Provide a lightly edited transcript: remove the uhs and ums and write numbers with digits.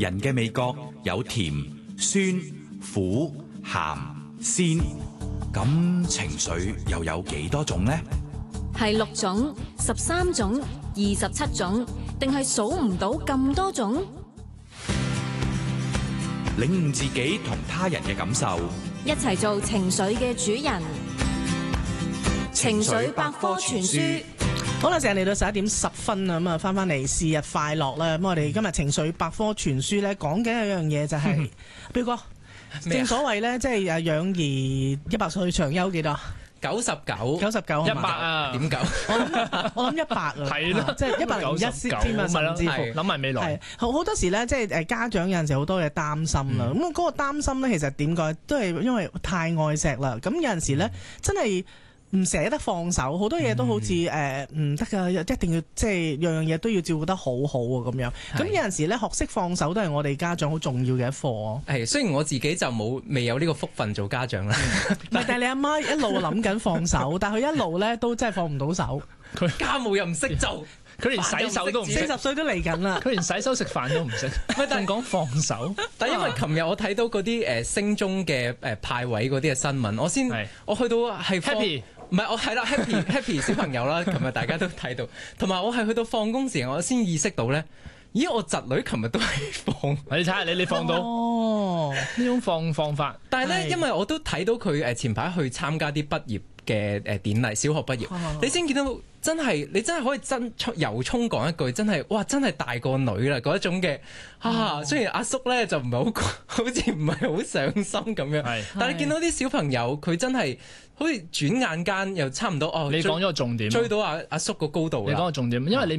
人嘅味覺有甜、酸、苦、鹹、鮮，咁情緒又有幾多種呢？ 係6種、13種、27種，定係數唔到咁多種？ 領悟自己同他人嘅感受， 一齊做情緒嘅主人。情緒百科全書。 好啦，成日嚟到11:10啊，咁啊翻嚟是日快樂啦。咁我哋今日情緒百科全書咧講緊有樣嘢就係，彪哥，正所謂咧，即係養兒100歲長憂幾多？99 100啊？點9？ 我諗100啊， 係咯， 即係101添啊，甚至乎諗埋未來。 好多時咧，即係家長有陣時好多嘢擔心啦。咁嗰個擔心咧，其實點解都係因為太愛錫啦。咁有陣時咧，真係唔捨得放手，好多嘢都好似唔得㗎，一定要即係樣樣嘢都要照顧得好好啊咁樣。咁有陣時咧，學識放手都係我哋家長好重要嘅一課。 係，雖然我自己就未有呢個福分做家長啦。 但係你阿媽一路諗緊放手，但係佢一路咧都真係放唔到手。 佢家務又唔識做， 佢連洗手都唔識。 40歲都嚟緊啦， 佢連洗手食飯都唔識。但係講放手， 但係因為琴日我睇到嗰啲升中嘅派位嗰啲嘅新聞，我去到係 happy。 唔係，我係啦 happy 小朋友啦，琴日大家都睇到，同埋我係去到放工時，我先意識到咧，咦，我侄女琴日都係放， 你睇下你放到呢種放法， 但係咧，因為我都睇到佢前排去參加啲畢業嘅典禮，小學畢業，你先見到你真係可以由衷講一句，真係哇，真係大個女啦嗰一種嘅雖然阿叔咧就唔係好似唔係好上心咁樣，但係見到啲小朋友佢真係好似轉眼間又差唔多你講咗個重點， 追到阿叔個高度啦。 你講個重點，因為你